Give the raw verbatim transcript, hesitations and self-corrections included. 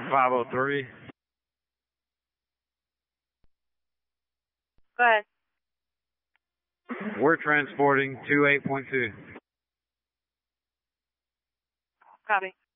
five oh three. Go ahead. We're transporting two eight point two. Copy.